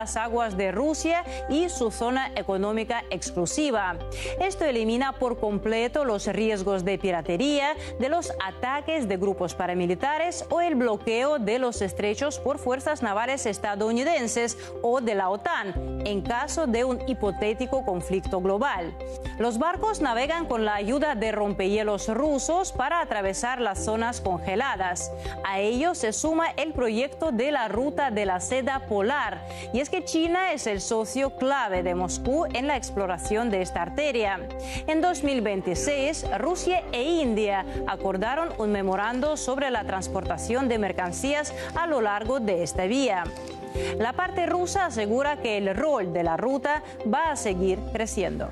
las aguas de Rusia y su zona económica exclusiva. Esto elimina por completo los riesgos de piratería, de los ataques de grupos paramilitares o el bloqueo de los estrechos por fuerzas navales estadounidenses o de la OTAN en caso de un hipotético conflicto global. Los barcos navegan con la ayuda de rompehielos rusos para atravesar las zonas congeladas. A ello se suma el proyecto de la Ruta de la Seda Polar, y es que China es el socio clave de Moscú en la exploración de esta arteria. En 2026, Rusia e India acordaron un memorando sobre la transportación de mercancías a lo largo de esta vía. La parte rusa asegura que el rol de la ruta va a seguir creciendo.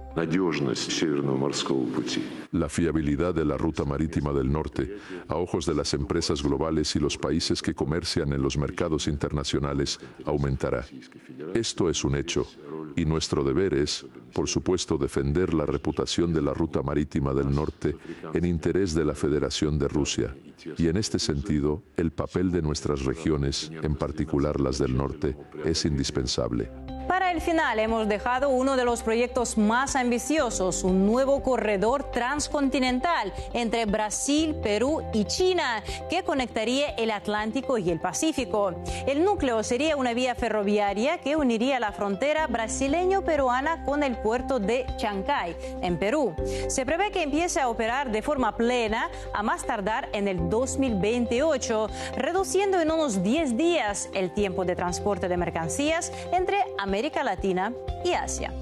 La fiabilidad de la ruta marítima del norte, a ojos de las empresas globales y los países que comercian en los mercados internacionales, aumentará. Esto es un hecho, y nuestro deber es, por supuesto, defender la reputación de la ruta marítima del norte en interés de la Federación de Rusia. Y en este sentido, el papel de nuestras regiones, en particular las del norte, es indispensable. Para el final hemos dejado uno de los proyectos más ambiciosos, un nuevo corredor transcontinental entre Brasil, Perú y China que conectaría el Atlántico y el Pacífico. El núcleo sería una vía ferroviaria que uniría la frontera brasileño-peruana con el puerto de Chancay, en Perú. Se prevé que empiece a operar de forma plena a más tardar en el 2028, reduciendo en unos 10 días el tiempo de transporte de mercancías entre América Latina y Asia.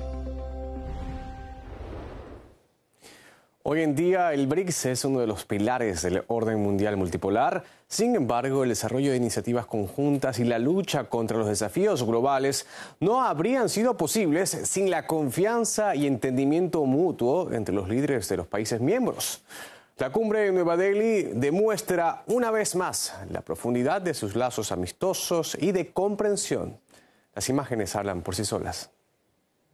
Hoy en día el BRICS es uno de los pilares del orden mundial multipolar. Sin embargo, el desarrollo de iniciativas conjuntas y la lucha contra los desafíos globales no habrían sido posibles sin la confianza y entendimiento mutuo entre los líderes de los países miembros. La cumbre de Nueva Delhi demuestra una vez más la profundidad de sus lazos amistosos y de comprensión. Las imágenes hablan por sí solas.